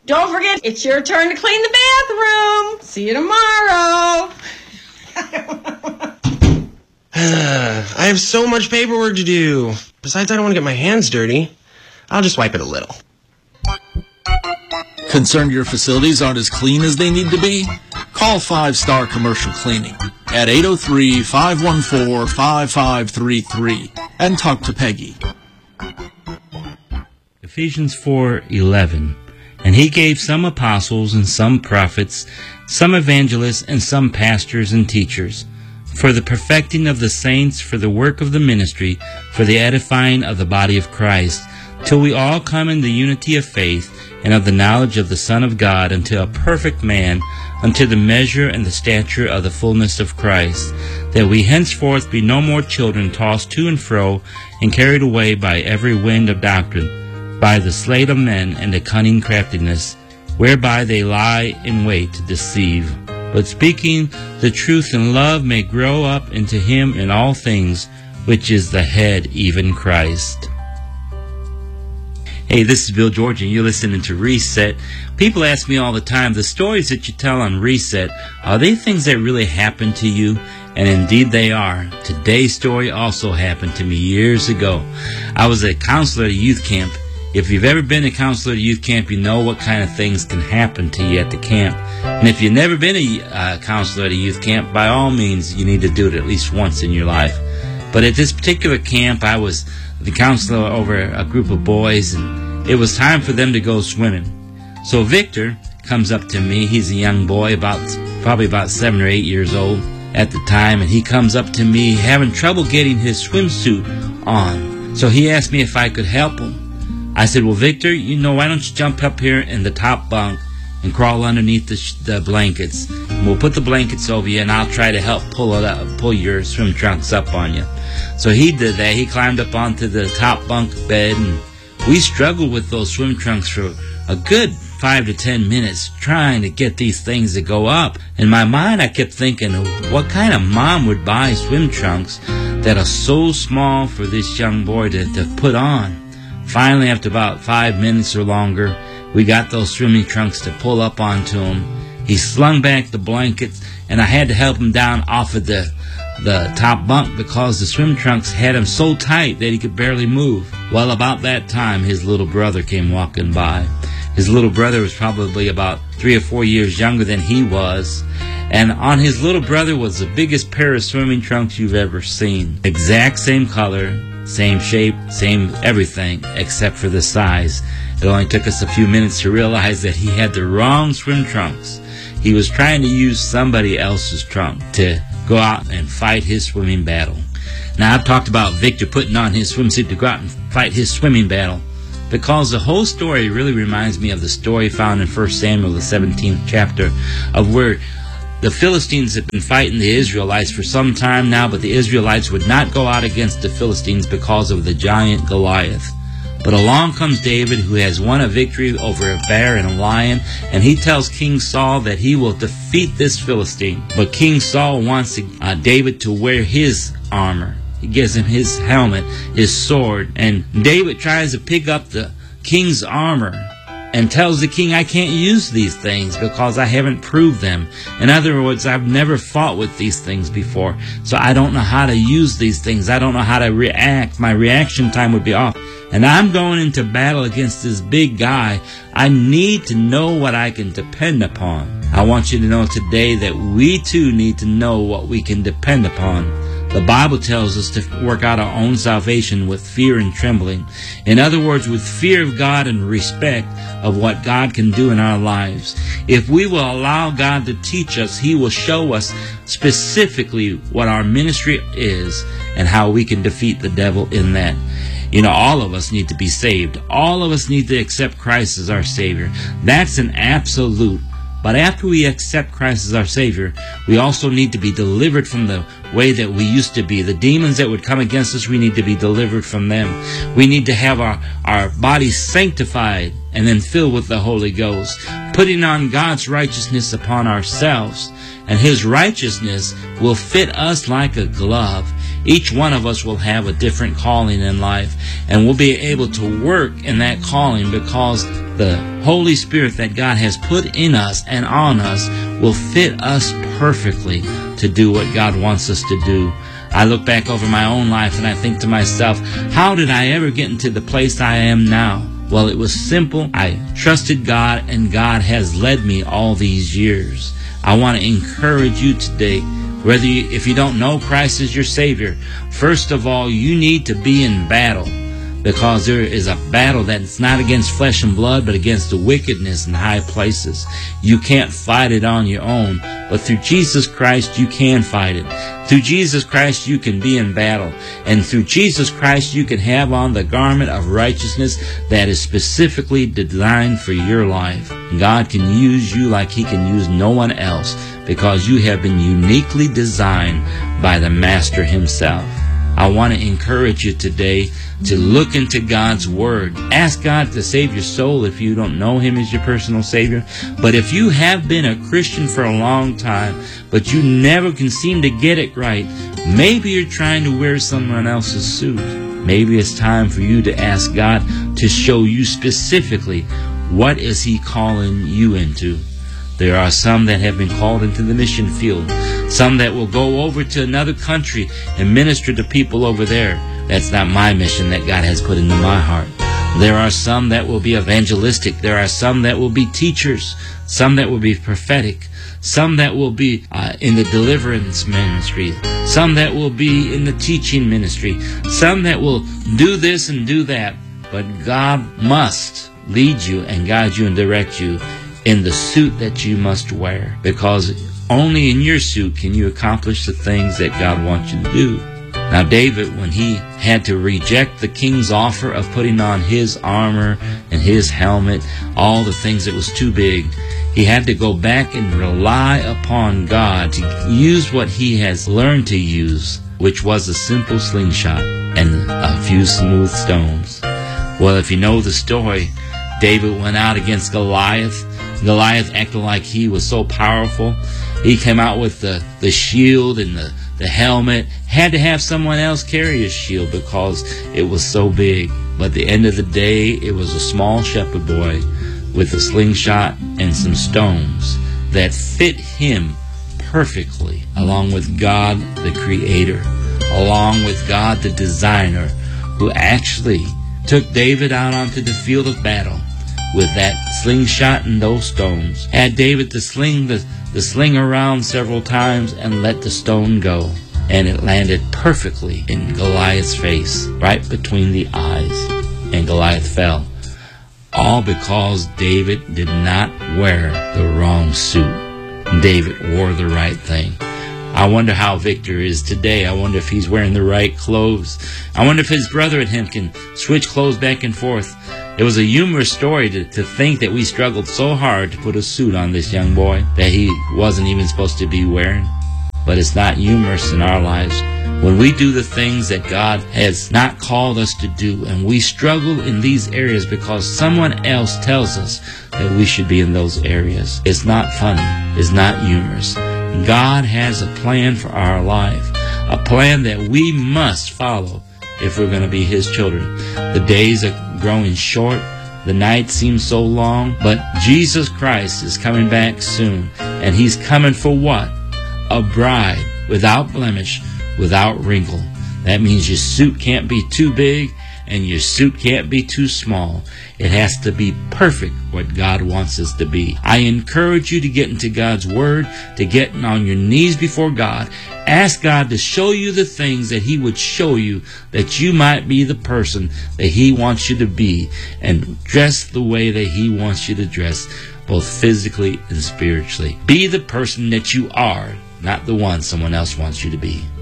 Don't forget, it's your turn to clean the bathroom. See you tomorrow. I have so much paperwork to do. Besides, I don't want to get my hands dirty. I'll just wipe it a little. Concerned your facilities aren't as clean as they need to be? Call 5 Star Commercial Cleaning at 803-514-5533 and talk to Peggy. Ephesians 4:11. And he gave some apostles and some prophets, some evangelists and some pastors and teachers, for the perfecting of the saints, for the work of the ministry, for the edifying of the body of Christ, till we all come in the unity of faith and of the knowledge of the Son of God, unto a perfect man, unto the measure and the stature of the fullness of Christ, that we henceforth be no more children tossed to and fro and carried away by every wind of doctrine, by the sleight of men and the cunning craftiness, whereby they lie in wait to deceive. But speaking the truth in love may grow up into him in all things, which is the head, even Christ. Hey, this is Bill George, and you're listening to Reset. People ask me all the time, the stories that you tell on Reset, are they things that really happened to you? And indeed they are. Today's story also happened to me years ago. I was a counselor at a youth camp. If you've ever been a counselor at a youth camp, you know what kind of things can happen to you at the camp. And if you've never been a counselor at a youth camp, by all means, you need to do it at least once in your life. But at this particular camp, I was the counselor over a group of boys, and it was time for them to go swimming. So Victor comes up to me. He's a young boy, probably about 7 or 8 years old at the time, and he comes up to me having trouble getting his swimsuit on. So he asked me if I could help him. I said, well, Victor, why don't you jump up here in the top bunk and crawl underneath the blankets. And we'll put the blankets over you, and I'll try to help pull your swim trunks up on you. So he did that. He climbed up onto the top bunk bed, and we struggled with those swim trunks for a good 5 to 10 minutes trying to get these things to go up. In my mind, I kept thinking, what kind of mom would buy swim trunks that are so small for this young boy to put on? Finally, after about 5 minutes or longer, we got those swimming trunks to pull up onto him. He slung back the blankets, and I had to help him down off of the top bunk because the swim trunks had him so tight that he could barely move. Well, about that time, his little brother came walking by. His little brother was probably about 3 or 4 years younger than he was, and on his little brother was the biggest pair of swimming trunks you've ever seen. Exact same color, same shape, same everything, except for the size. It only took us a few minutes to realize that he had the wrong swim trunks. He was trying to use somebody else's trunk to go out and fight his swimming battle. Now, I've talked about Victor putting on his swimsuit to go out and fight his swimming battle because the whole story really reminds me of the story found in 1 Samuel, the 17th chapter, of where the Philistines had been fighting the Israelites for some time now, but the Israelites would not go out against the Philistines because of the giant Goliath. But along comes David, who has won a victory over a bear and a lion, and he tells King Saul that he will defeat this Philistine. But King Saul wants David to wear his armor. He gives him his helmet, his sword, and David tries to pick up the king's armor and tells the king, I can't use these things because I haven't proved them. In other words, I've never fought with these things before, so I don't know how to use these things. I don't know how to react. My reaction time would be off. And I'm going into battle against this big guy. I need to know what I can depend upon. I want you to know today that we too need to know what we can depend upon. The Bible tells us to work out our own salvation with fear and trembling. In other words, with fear of God and respect of what God can do in our lives. If we will allow God to teach us, He will show us specifically what our ministry is and how we can defeat the devil in that. All of us need to be saved. All of us need to accept Christ as our Savior. That's an absolute. But after we accept Christ as our Savior, we also need to be delivered from the way that we used to be. The demons that would come against us, we need to be delivered from them. We need to have our bodies sanctified and then filled with the Holy Ghost, putting on God's righteousness upon ourselves. And His righteousness will fit us like a glove. Each one of us will have a different calling in life, and we'll be able to work in that calling because the Holy Spirit that God has put in us and on us will fit us perfectly to do what God wants us to do. I look back over my own life and I think to myself, how did I ever get into the place I am now? Well, it was simple. I trusted God, and God has led me all these years. I want to encourage you today, if you don't know Christ as your Savior, first of all, you need to be in battle, because there is a battle that's not against flesh and blood, but against the wickedness in high places. You can't fight it on your own, but through Jesus Christ you can fight it. Through Jesus Christ you can be in battle, and through Jesus Christ you can have on the garment of righteousness that is specifically designed for your life. God can use you like He can use no one else, because you have been uniquely designed by the Master Himself. I want to encourage you today to look into God's Word. Ask God to save your soul if you don't know Him as your personal Savior. But if you have been a Christian for a long time, but you never can seem to get it right, maybe you're trying to wear someone else's suit. Maybe it's time for you to ask God to show you specifically what is He calling you into. There are some that have been called into the mission field, some that will go over to another country and minister to people over there. That's not my mission that God has put into my heart. There are some that will be evangelistic. There are some that will be teachers, some that will be prophetic, some that will be in the deliverance ministry, some that will be in the teaching ministry, some that will do this and do that. But God must lead you and guide you and direct you in the suit that you must wear, because only in your suit can you accomplish the things that God wants you to do. Now, David, when he had to reject the king's offer of putting on his armor and his helmet, all the things that was too big, he had to go back and rely upon God to use what he has learned to use, which was a simple slingshot and a few smooth stones. Well, if you know the story, David went out against Goliath. Goliath acted like he was so powerful. He came out with the shield and the helmet. Had to have someone else carry his shield because it was so big. But at the end of the day, it was a small shepherd boy with a slingshot and some stones that fit him perfectly, along with God the Creator, along with God the Designer, who actually took David out onto the field of battle with that slingshot and those stones. Had David to sling the sling around several times and let the stone go. And it landed perfectly in Goliath's face, right between the eyes. And Goliath fell. All because David did not wear the wrong suit. David wore the right thing. I wonder how Victor is today. I wonder if he's wearing the right clothes. I wonder if his brother and him can switch clothes back and forth. It was a humorous story to think that we struggled so hard to put a suit on this young boy that he wasn't even supposed to be wearing. But it's not humorous in our lives. When we do the things that God has not called us to do, and we struggle in these areas because someone else tells us that we should be in those areas, it's not funny. It's not humorous. God has a plan for our life, a plan that we must follow if we're going to be His children. The days are growing short. The night seems so long. But Jesus Christ is coming back soon. And He's coming for what? A bride without blemish, without wrinkle. That means your suit can't be too big and your suit can't be too small. It has to be perfect what God wants us to be. I encourage you to get into God's Word, to get on your knees before God. Ask God to show you the things that He would show you, that you might be the person that He wants you to be, and dress the way that He wants you to dress, both physically and spiritually. Be the person that you are, not the one someone else wants you to be.